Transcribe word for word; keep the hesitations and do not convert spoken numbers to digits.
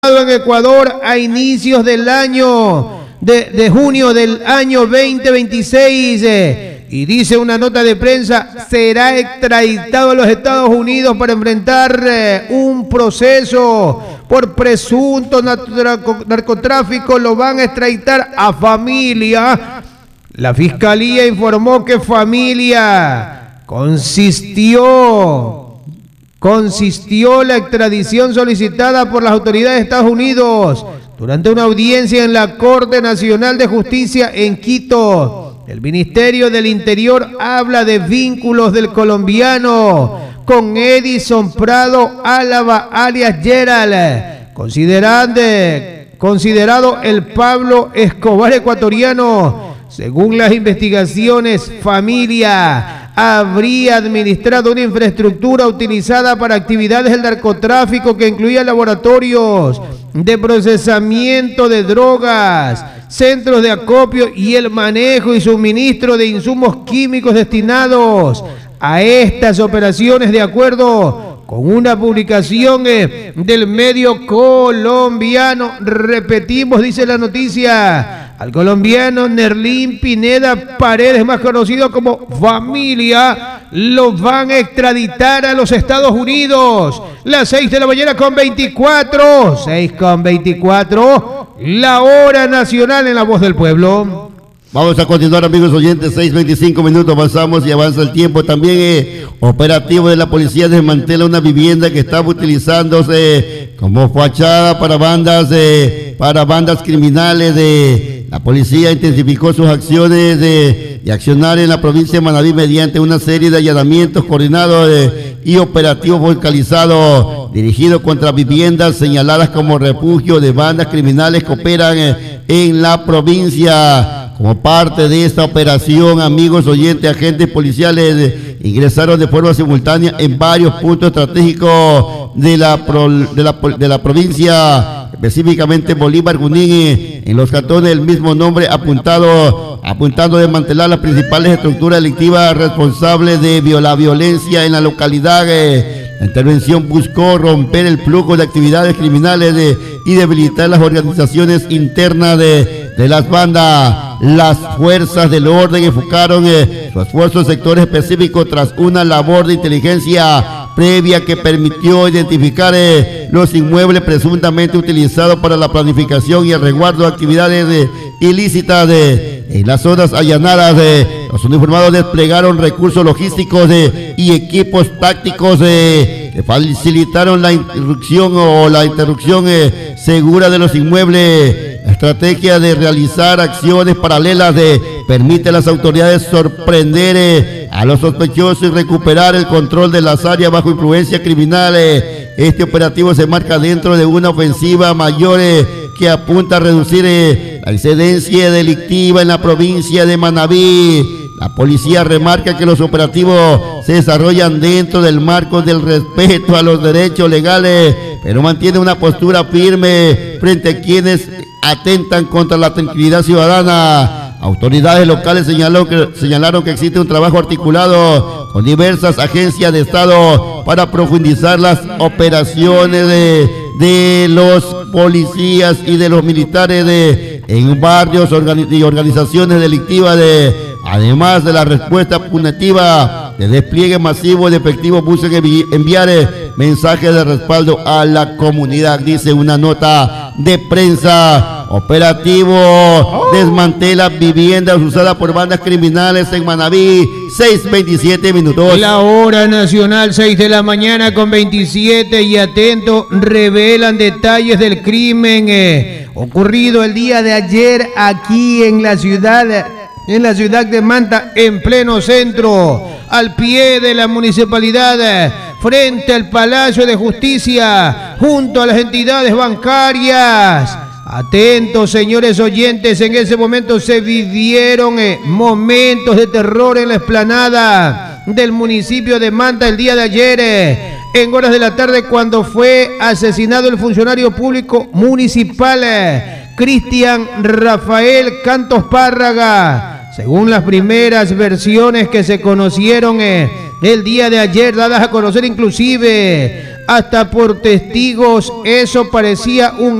en Ecuador a inicios del año de, de junio del año veinte veintiséis eh, y dice una nota de prensa, será extraditado a los Estados Unidos para enfrentar eh, un proceso por presunto narcotráfico. Lo van a extraditar a Familia. La fiscalía informó que Familia consistió Consistió la extradición solicitada por las autoridades de Estados Unidos durante una audiencia en la Corte Nacional de Justicia en Quito. El Ministerio del Interior habla de vínculos del colombiano con Edison Prado Álava, alias Gerald, considerado el Pablo Escobar ecuatoriano. Según las investigaciones, Familia habría administrado una infraestructura utilizada para actividades del narcotráfico que incluía laboratorios de procesamiento de drogas, centros de acopio y el manejo y suministro de insumos químicos destinados a estas operaciones, de acuerdo con una publicación eh, del medio colombiano. Repetimos, dice la noticia, al colombiano Nerlin Pineda Paredes, más conocido como Familia, lo van a extraditar a los Estados Unidos. Las seis de la mañana con veinticuatro, seis con veinticuatro, la hora nacional en La Voz del Pueblo. Vamos a continuar, amigos oyentes, seis veinticinco minutos, avanzamos y avanza el tiempo. También eh, operativo de la policía desmantela una vivienda que estaba utilizándose como fachada para bandas eh, para bandas criminales. De la policía intensificó sus acciones de, de accionar en la provincia de Manabí mediante una serie de allanamientos coordinados eh, y operativos focalizados dirigidos contra viviendas señaladas como refugio de bandas criminales que operan eh, en la provincia. Como parte de esta operación, amigos oyentes, agentes policiales ingresaron de forma simultánea en varios puntos estratégicos de la, pro, de la, de la provincia, específicamente Bolívar, Junín, en los cantones del mismo nombre, apuntado, apuntando a desmantelar las principales estructuras delictivas responsables de la violencia en la localidad. La intervención buscó romper el flujo de actividades criminales de, y debilitar las organizaciones internas de, de las bandas. Las fuerzas del orden enfocaron eh, su esfuerzo en sectores específicos tras una labor de inteligencia previa que permitió identificar eh, los inmuebles presuntamente utilizados para la planificación y el resguardo de actividades eh, ilícitas de, en las zonas allanadas. Eh, los uniformados desplegaron recursos logísticos eh, y equipos tácticos eh, que facilitaron la interrupción o la interrupción eh, segura de los inmuebles. La estrategia de realizar acciones paralelas de, permite a las autoridades sorprender eh, a los sospechosos y recuperar el control de las áreas bajo influencia criminal. Eh. Este operativo se marca dentro de una ofensiva mayor eh, que apunta a reducir eh, la incidencia delictiva en la provincia de Manabí. La policía remarca que los operativos se desarrollan dentro del marco del respeto a los derechos legales, pero mantiene una postura firme frente a quienes atentan contra la tranquilidad ciudadana. Autoridades locales señaló que, señalaron que existe un trabajo articulado con diversas agencias de Estado para profundizar las operaciones de, de los policías y de los militares de, en barrios organi y organizaciones delictivas, de, además de la respuesta punitiva de despliegue masivo de efectivos. Buscan enviar eh, mensajes de respaldo a la comunidad, dice una nota de prensa. Operativo oh. desmantela viviendas usadas por bandas criminales en Manabí. Seis veintisiete minutos. La hora nacional, seis de la mañana con veintisiete, y atento, revelan detalles del crimen eh, ocurrido el día de ayer aquí en la ciudad en la ciudad de Manta, en pleno centro, al pie de la municipalidad, frente al Palacio de Justicia, junto a las entidades bancarias. Atentos, señores oyentes, en ese momento se vivieron eh, momentos de terror en la explanada del municipio de Manta el día de ayer, eh, en horas de la tarde, cuando fue asesinado el funcionario público municipal eh, Cristian Rafael Cantos Párraga. Según las primeras versiones que se conocieron eh, el día de ayer, dadas a conocer inclusive hasta por testigos. Eso parecía un